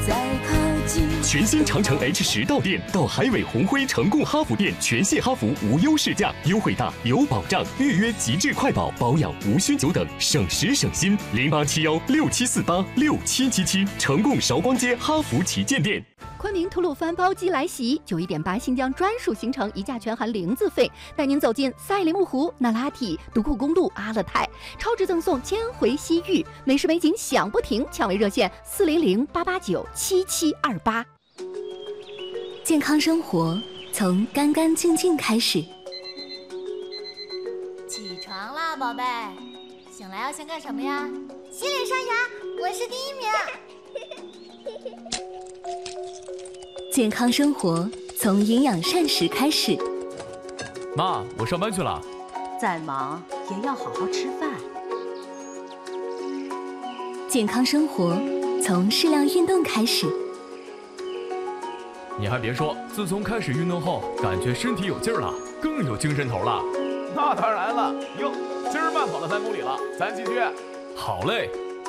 再靠近。 全新长城 H10到店，到海伟宏辉成贡哈弗店，全系哈弗无忧试驾，优惠大有保障，预约极致快保，保养无需久等，省时省心。087167486777，成贡韶光街哈弗旗舰店。 昆明吐鲁番包机来袭，9.18新疆专属行程，1价全含0字费，带您走进赛里木湖、那拉提、独库公路、阿勒泰，超值赠送1000回西域，美食美景享不停，抢位热线400-889-7728。 健康生活从干干净净开始。 起床啦，宝贝！醒来要先干什么呀？洗脸刷牙，我是第1名。 健康生活从营养膳食开始。 妈，我上班去了。 再忙也要好好吃饭。 健康生活从适量运动开始。 你还别说，自从开始运动后，感觉身体有劲儿了，更有精神头了。 那当然了，哟，今儿慢跑了3公里了，咱继续。 好嘞。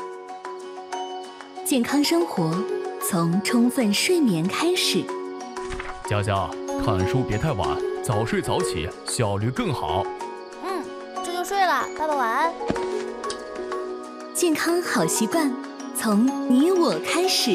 健康生活从充分睡眠开始。 佳佳，看书别太晚，早睡早起，效率更好。 这就睡了，爸爸晚安。 健康好习惯从你我开始。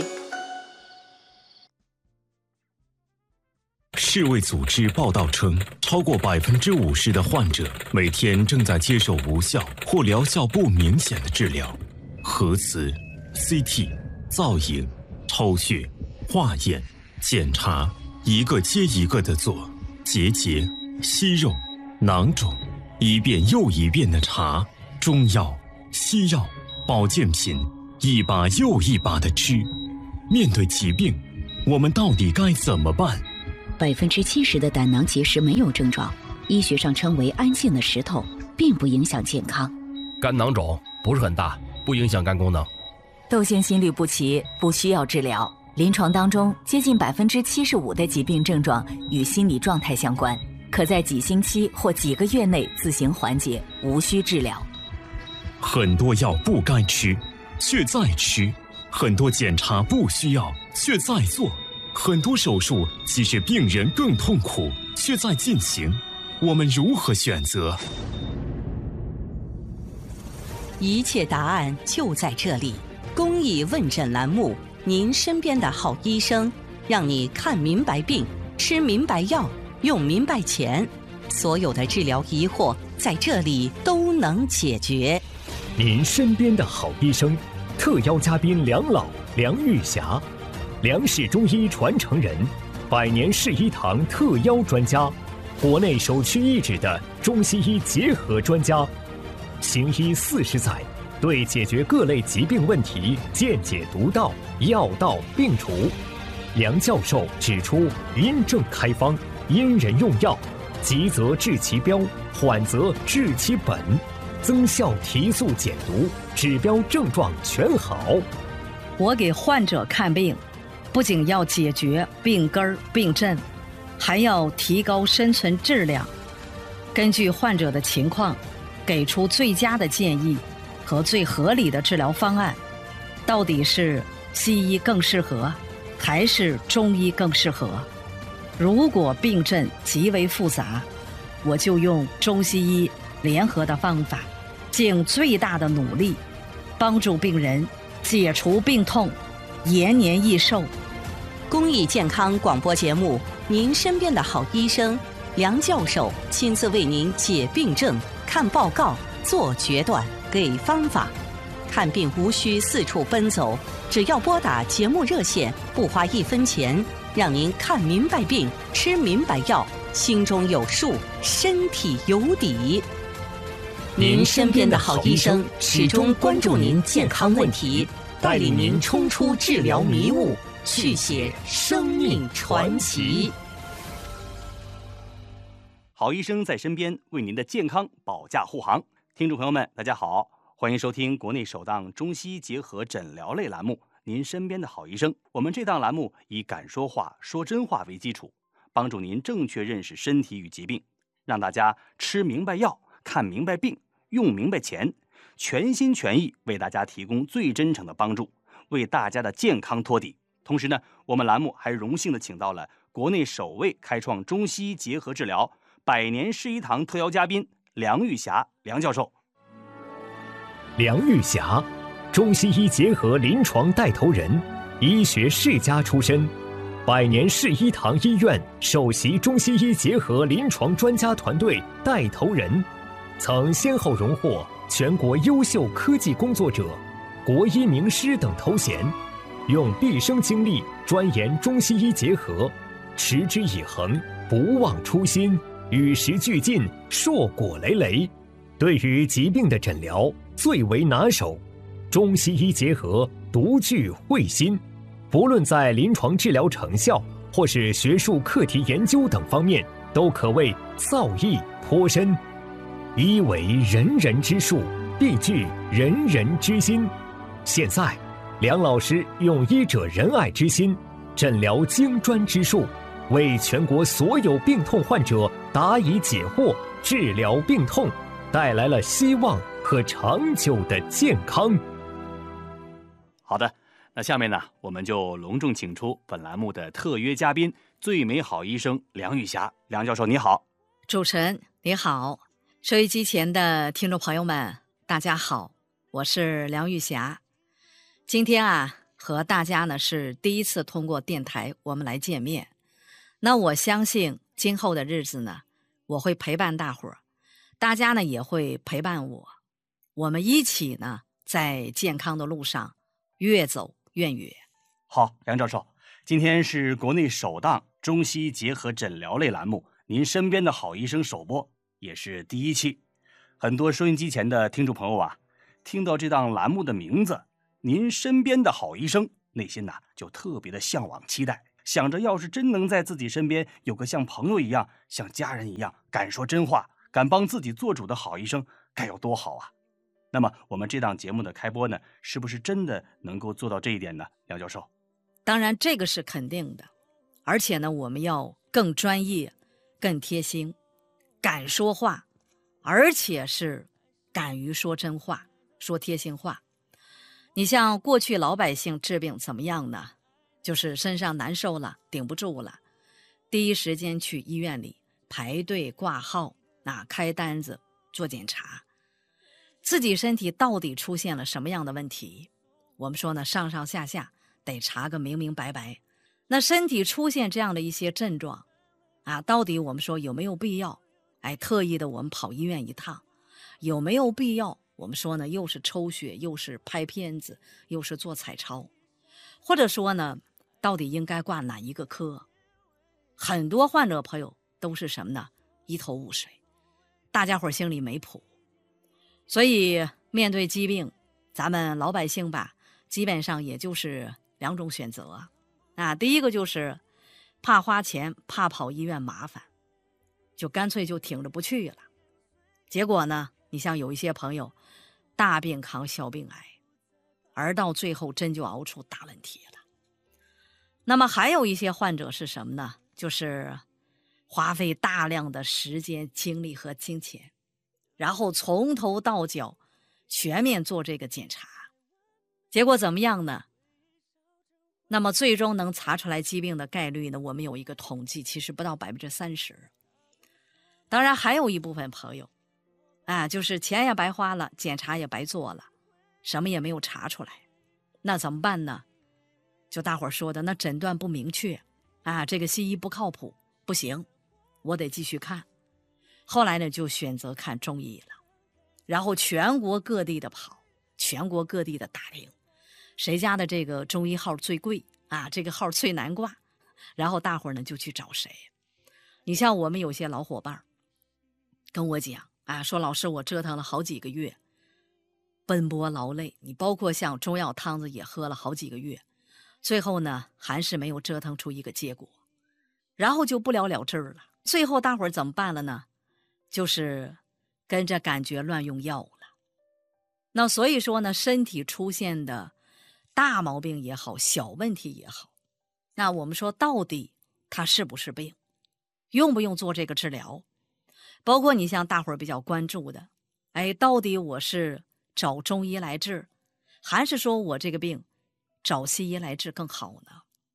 世卫组织报道称，超过50%的患者每天正在接受无效或疗效不明显的治疗，核磁、CT、造影、抽血、化验、检查，一个接一个的做，结节、息肉、囊肿，一遍又一遍的查，中药、西药、保健品，一把又一把的吃。面对疾病，我们到底该怎么办 ？70%的胆囊结石没有症状，医学上称为安静的石头，并不影响健康。 肝囊肿不是很大，不影响肝功能。 窦腺心律不齐不需要治疗，临床当中接近75%的疾病症状与心理状态相关，可在几星期或几个月内自行缓解，无需治疗。 很多药不该吃，却在吃；很多检查不需要，却在做。很多手术其实病人更痛苦，却在进行。我们如何选择？ 一切答案就在这里。公益问诊栏目，您身边的好医生，让你看明白病，吃明白药，用明白钱。所有的治疗疑惑在这里都能解决。 您身边的好医生，特邀嘉宾梁老、梁玉霞。梁氏中医传承人，100年世医堂特邀专家，国内首屈一指的中西医结合专家，行医40载，对解决各类疾病问题见解独到，药到病除。梁教授指出，因症开方，因人用药，急则治其标，缓则治其本，增效提速减毒，指标症状全好。 我给患者看病，不仅要解决病根儿病症，还要提高生存质量。根据患者的情况，给出最佳的建议和最合理的治疗方案。到底是西医更适合，还是中医更适合？如果病症极为复杂，我就用中西医联合的方法，尽最大的努力，帮助病人解除病痛，延年益寿。 公益健康广播节目，您身边的好医生梁教授亲自为您解病症、看报告、做决断、给方法。看病无需四处奔走，只要拨打节目热线，不花1分钱，让您看明白病，吃明白药，心中有数，身体有底。您身边的好医生始终关注您健康问题，带领您冲出治疗迷雾，续写生命传奇。 好医生在身边，为您的健康保驾护航。听众朋友们，大家好，欢迎收听国内首档中西医结合诊疗类栏目《您身边的好医生》。我们这档栏目以敢说话、说真话为基础，帮助您正确认识身体与疾病，让大家吃明白药、看明白病、用明白钱，全心全意为大家提供最真诚的帮助，为大家的健康托底。 同时呢，我们栏目还荣幸的请到了国内首位开创中西医结合治疗百年世医堂特邀嘉宾梁玉霞梁教授。 梁玉霞，中西医结合临床带头人，医学世家出身，百年世医堂医院首席中西医结合临床专家团队带头人，曾先后荣获全国优秀科技工作者、国医名师等头衔，用毕生精力钻研中西医结合，持之以恒，不忘初心，与时俱进，硕果累累。对于疾病的诊疗最为拿手，中西医结合独具慧心，不论在临床治疗成效或是学术课题研究等方面，都可谓造诣颇深。医为人人之术，必具人人之心。现在，梁老师用医者仁爱之心，诊疗精专之术，为全国所有病痛患者答疑解惑，治疗病痛，带来了希望和长久的健康。 好的，那下面呢，我们就隆重请出本栏目的特约嘉宾，最美好医生梁玉霞梁教授，你好。 主持人你好，收音机前的听众朋友们大家好，我是梁玉霞。今天和大家呢是第一次通过电台我们来见面，那我相信今后的日子呢，我会陪伴大伙儿，大家呢也会陪伴我，我们一起呢在健康的路上越走越远。 好，梁教授，今天是国内首档中西结合诊疗类栏目您身边的好医生首播，也是第一期。很多收音机前的听众朋友听到这档栏目的名字您身边的好医生，内心就特别的向往期待，想着要是真能在自己身边有个像朋友一样，像家人一样，敢说真话，敢帮自己做主的好医生，该有多好啊。那么我们这档节目的开播呢，是不是真的能够做到这一点呢？梁教授。 当然这个是肯定的，而且呢我们要更专业，更贴心，敢说话，而且是敢于说真话，说贴心话。你像过去老百姓治病怎么样呢？就是身上难受了，顶不住了，第一时间去医院里排队挂号，开单子做检查，自己身体到底出现了什么样的问题，我们说呢，上上下下得查个明明白白。那身体出现这样的一些症状到底我们说有没有必要特意的我们跑医院一趟，有没有必要我们说呢，又是抽血，又是拍片子，又是做彩超，或者说呢，到底应该挂哪一个科？很多患者朋友都是什么呢？一头雾水，大家伙心里没谱。所以面对疾病，咱们老百姓基本上也就是两种选择第一个就是怕花钱，怕跑医院麻烦，就干脆就挺着不去了。结果呢，你像有一些朋友大病扛小病癌，而到最后真就熬出大问题了。那么还有一些患者是什么呢？就是花费大量的时间、精力和金钱，然后从头到脚全面做这个检查，结果怎么样呢？那么最终能查出来疾病的概率呢，我们有一个统计，其实不到30%。当然还有一部分朋友就是钱也白花了，检查也白做了，什么也没有查出来。那怎么办呢？就大伙儿说的，那诊断不明确这个西医不靠谱，不行，我得继续看。后来呢，就选择看中医了，然后全国各地的跑，全国各地的打听，谁家的这个中医号最贵这个号最难挂，然后大伙儿呢就去找谁。你像我们有些老伙伴跟我讲说老师，我折腾了好几个月，奔波劳累，你包括像中药汤子也喝了好几个月，最后呢还是没有折腾出一个结果，然后就不了了之了。最后大伙儿怎么办了呢？就是跟着感觉乱用药了。那所以说呢，身体出现的大毛病也好，小问题也好，那我们说到底它是不是病，用不用做这个治疗？包括你像大伙儿比较关注的，到底我是找中医来治，还是说我这个病找西医来治更好呢？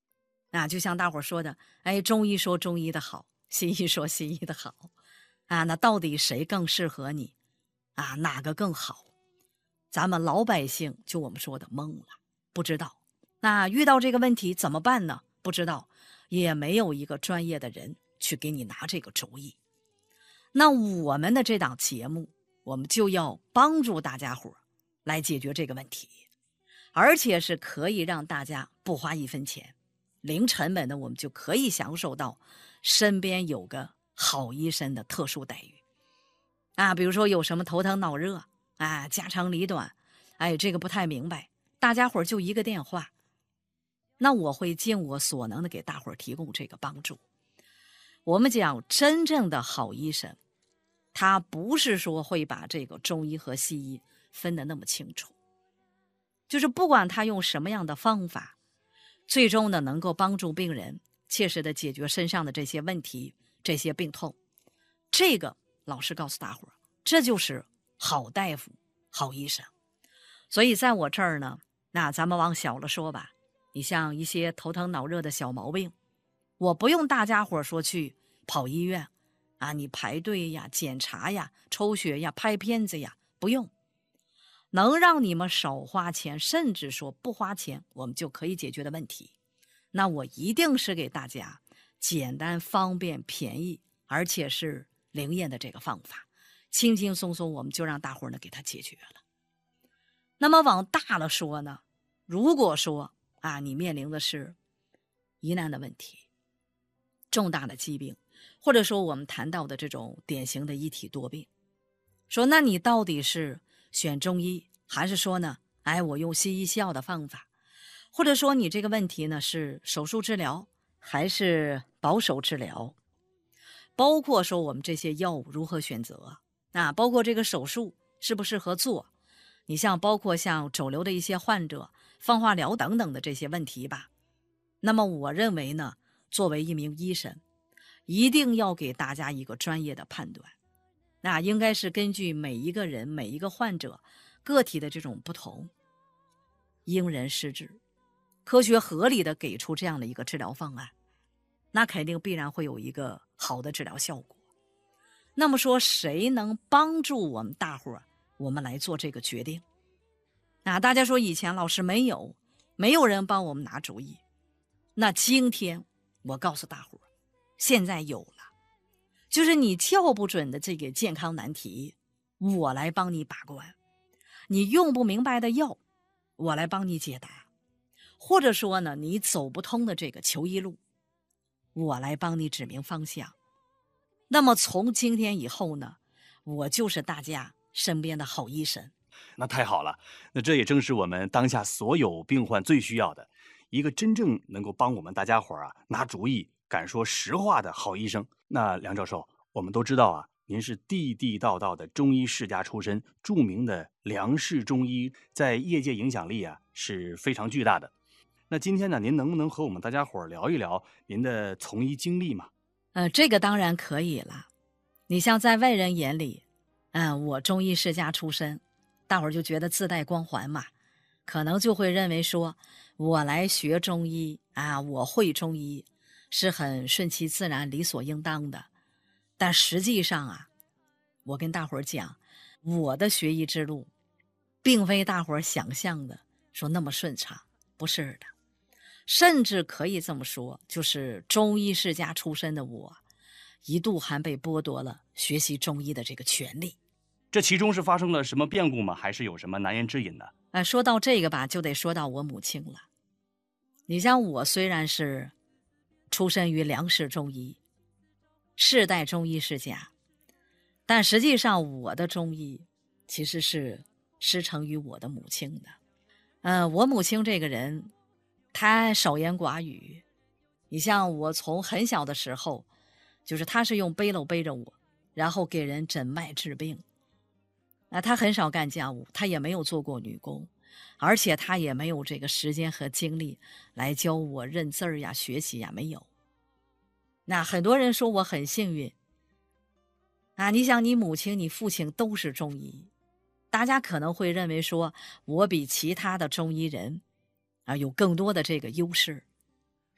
就像大伙儿说的，中医说中医的好，西医说西医的好，那到底谁更适合你？哪个更好？咱们老百姓就我们说的懵了，不知道。那遇到这个问题怎么办呢？不知道，也没有一个专业的人去给你拿这个主意。那我们的这档节目，我们就要帮助大家伙来解决这个问题，而且是可以让大家不花1分钱，零成本的，我们就可以享受到身边有个好医生的特殊待遇。比如说有什么头疼脑热，家长里短，这个不太明白，大家伙就一个电话，那我会尽我所能的给大伙提供这个帮助。我们讲真正的好医生，他不是说会把这个中医和西医分得那么清楚，就是不管他用什么样的方法，最终呢能够帮助病人切实的解决身上的这些问题，这些病痛。这个老师告诉大伙，这就是好大夫好医生。所以在我这儿呢，那咱们往小了说吧，你像一些头疼脑热的小毛病，我不用大家伙说去跑医院你排队呀、检查呀、抽血呀、拍片子呀，不用。能让你们少花钱，甚至说不花钱，我们就可以解决的问题，那我一定是给大家简单、方便、便宜，而且是灵验的这个方法，轻轻松松我们就让大伙儿呢给它解决了。那么往大了说呢，如果说你面临的是疑难的问题、重大的疾病，或者说我们谈到的这种典型的一体多病，说那你到底是选中医，还是说呢我用西医西药的方法，或者说你这个问题呢是手术治疗还是保守治疗，包括说我们这些药物如何选择包括这个手术适不适合做，你像包括像肿瘤的一些患者、放化疗等等的这些问题吧。那么我认为呢，作为一名医生，一定要给大家一个专业的判断，那应该是根据每一个人、每一个患者个体的这种不同，因人施治，科学合理的给出这样的一个治疗方案，那肯定必然会有一个好的治疗效果。那么说谁能帮助我们大伙儿，我们来做这个决定？大家说以前老师没有人帮我们拿主意，那今天我告诉大伙儿，现在有了，就是你叫不准的这个健康难题，我来帮你把关；你用不明白的药，我来帮你解答；或者说呢，你走不通的这个求医路，我来帮你指明方向。那么从今天以后呢，我就是大家身边的好医生。 那太好了，那这也正是我们当下所有病患最需要的，一个真正能够帮我们大家伙拿主意、敢说实话的好医生。那梁教授，我们都知道您是地地道道的中医世家出身，著名的梁氏中医，在业界影响力是非常巨大的。那今天呢，您能不能和我们大家伙聊一聊您的从医经历嘛？ 这个当然可以了。你像在外人眼里，我中医世家出身，大伙儿就觉得自带光环嘛，可能就会认为说我来学中医我会中医是很顺其自然、理所应当的。但实际上我跟大伙儿讲，我的学医之路并非大伙儿想象的说那么顺畅，不是的。甚至可以这么说，就是中医世家出身的我，一度还被剥夺了学习中医的这个权利。 这其中是发生了什么变故吗？还是有什么难言之隐呢？ 说到这个吧，就得说到我母亲了。你像我虽然是出身于梁氏中医，世代中医世家，但实际上我的中医其实是师承于我的母亲的。我母亲这个人，她少言寡语。你像我从很小的时候，就是她是用背篓背着我，然后给人诊脉治病。她很少干家务，她也没有做过女工，而且她也没有这个时间和精力来教我认字儿呀、学习呀，没有。那很多人说我很幸运你想你母亲、你父亲都是中医，大家可能会认为说我比其他的中医人有更多的这个优势。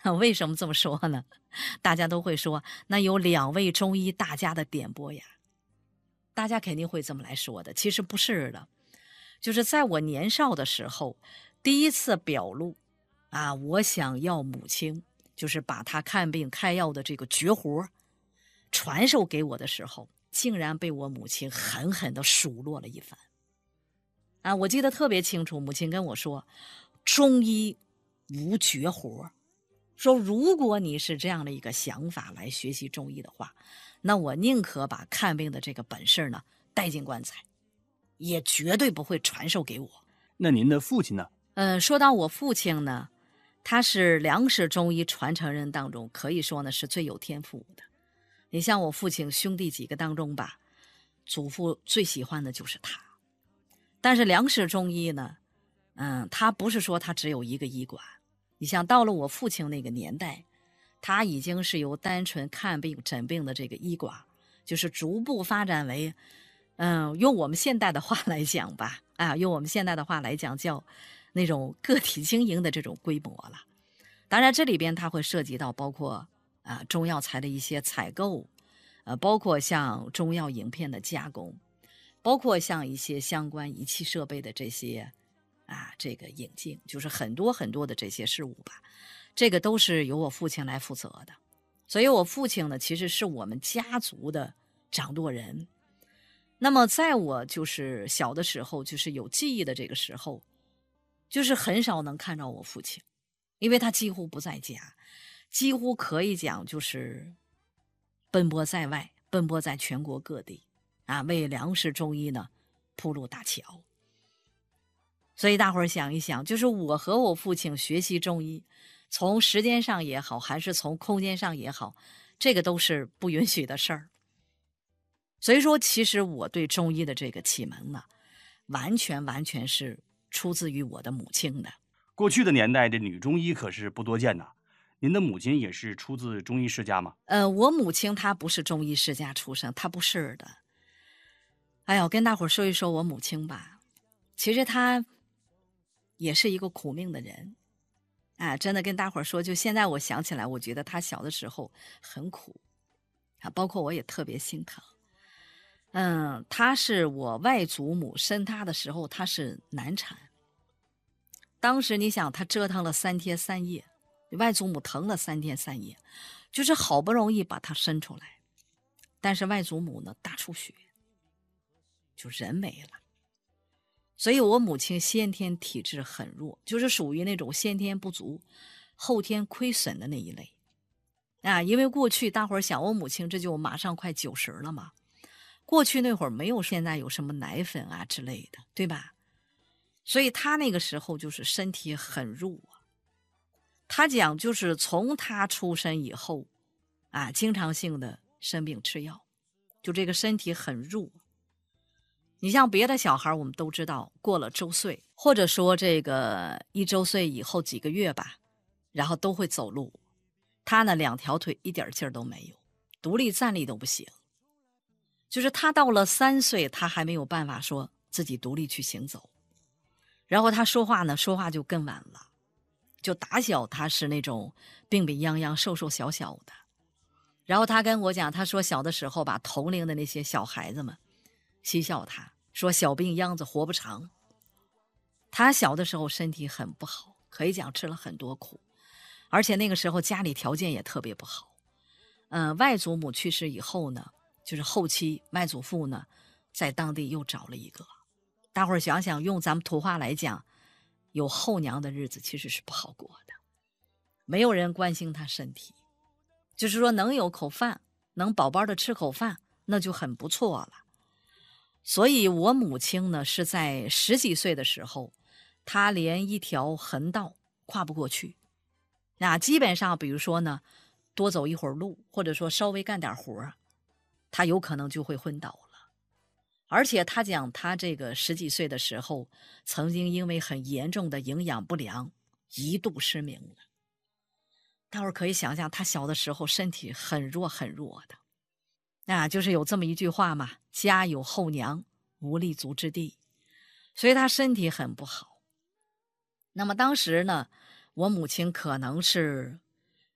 为什么这么说呢？大家都会说，那有2位中医大家的点拨呀。大家肯定会这么来说的，其实不是的。就是在我年少的时候，第一次表露我想要母亲就是把她看病开药的这个绝活传授给我的时候，竟然被我母亲狠狠地数落了一番。我记得特别清楚，母亲跟我说，中医无绝活，说如果你是这样的一个想法来学习中医的话，那我宁可把看病的这个本事呢带进棺材，也绝对不会传授给我。 那您的父亲呢？ 说到我父亲呢，他是梁氏中医传承人当中可以说呢是最有天赋的。你像我父亲兄弟几个当中吧，祖父最喜欢的就是他。但是梁氏中医呢，他不是说他只有一个医馆。你像到了我父亲那个年代，他已经是由单纯看病诊病的这个医馆，就是逐步发展为用我们现代的话来讲吧，用我们现代的话来讲叫那种个体经营的这种规模了。当然这里边它会涉及到包括中药材的一些采购，包括像中药饮片的加工，包括像一些相关仪器设备的这些这个引进，就是很多很多的这些事物吧，这个都是由我父亲来负责的。所以我父亲呢其实是我们家族的掌舵人。那么在我就是小的时候，就是有记忆的这个时候，就是很少能看到我父亲，因为他几乎不在家，几乎可以讲就是奔波在外，奔波在全国各地为梁氏中医呢铺路搭桥。所以大伙儿想一想，就是我和我父亲学习中医，从时间上也好，还是从空间上也好，这个都是不允许的事儿。所以说其实我对中医的这个启蒙呢，完全是出自于我的母亲的。 过去的年代，这女中医可是不多见呐。您的母亲也是出自中医世家吗？ 我母亲她不是中医世家出身，她不是的。哎呀，我跟大伙儿说一说我母亲吧。其实她也是一个苦命的人真的跟大伙儿说，就现在我想起来，我觉得她小的时候很苦包括我也特别心疼。她是我外祖母生她的时候，她是难产。当时你想，她折腾了3天3夜，外祖母疼了3天3夜，就是好不容易把她生出来，但是外祖母呢大出血，就人没了。所以我母亲先天体质很弱，就是属于那种先天不足后天亏损的那一类因为过去大伙儿想，我母亲这就马上快90了嘛，过去那会儿没有现在有什么奶粉之类的，对吧？所以她那个时候就是身体很弱。她讲就是从她出生以后经常性的生病吃药，就这个身体很弱。你像别的小孩我们都知道，过了周岁，或者说这个1周岁以后几个月吧，然后都会走路。他呢2条腿一点劲儿都没有，独立站立都不行。就是他到了3岁，他还没有办法说自己独立去行走。然后他说话就更晚了，就打小他是那种病病殃殃、瘦瘦小小的。然后他跟我讲，他说小的时候吧，同龄的那些小孩子们嬉笑他，说小病秧子活不长。他小的时候身体很不好，可以讲吃了很多苦，而且那个时候家里条件也特别不好。外祖母去世以后呢，就是后期外祖父呢在当地又找了一个。大伙儿想想，用咱们土话来讲，有后娘的日子其实是不好过的，没有人关心他身体，就是说能有口饭，能饱饱的吃口饭，那就很不错了。所以我母亲呢是在10几岁的时候，她连一条横道跨不过去。基本上比如说呢，多走一会儿路，或者说稍微干点活，她有可能就会昏倒了。而且她讲，她这个10几岁的时候，曾经因为很严重的营养不良，一度失明了。大伙儿可以想象，她小的时候身体很弱很弱的。就是有这么一句话嘛，家有后娘，无立足之地。所以她身体很不好。那么当时呢，我母亲可能是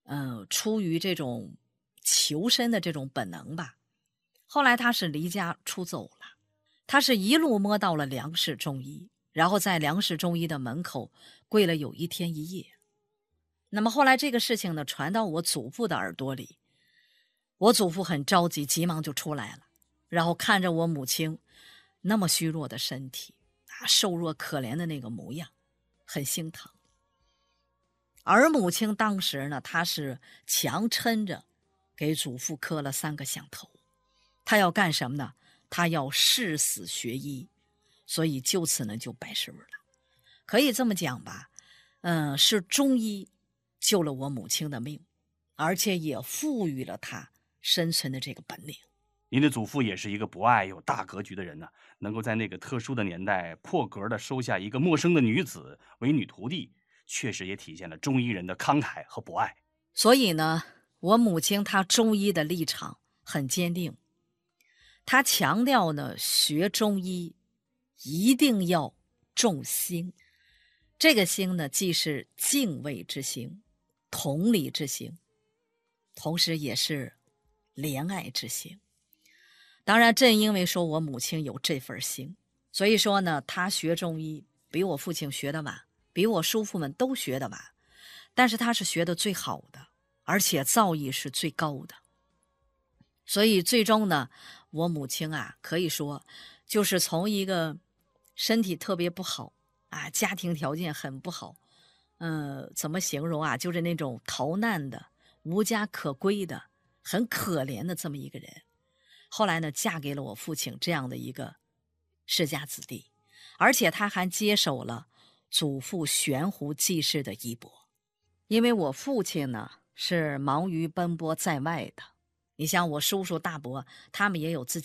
出于这种求生的这种本能吧，后来他是离家出走了，他是一路摸到了梁氏中医，然后在梁氏中医的门口跪了有1天1夜。那么后来这个事情呢传到我祖父的耳朵里，我祖父很着急，急忙就出来了，然后看着我母亲那么虚弱的身体瘦弱可怜的那个模样，很心疼。而母亲当时呢，她是强撑着给祖父磕了3个响头。她要干什么呢？她要誓死学医，所以就此呢就拜师了。可以这么讲吧，是中医救了我母亲的命，而且也赋予了她生存的这个本领。 您的祖父也是一个博爱有大格局的人呢，能够在那个特殊的年代破格的收下一个陌生的女子为女徒弟，确实也体现了中医人的慷慨和博爱。 所以呢，我母亲她中医的立场很坚定，她强调呢，学中医一定要重心。这个心呢，既是敬畏之心、同理之心，同时也是怜爱之心。当然正因为说我母亲有这份心，所以说呢，她学中医比我父亲学得晚，比我叔父们都学得晚，但是她是学得最好的，而且造诣是最高的。所以最终呢，我母亲可以说就是从一个身体特别不好家庭条件很不好，怎么形容就是那种逃难的、无家可归的、很可怜的这么一个人，后来呢，嫁给了我父亲这样的一个世家子弟，而且他还接手了祖父悬壶济世的衣钵。因为我父亲呢是忙于奔波在外的，你像我叔叔大伯，他们也有自己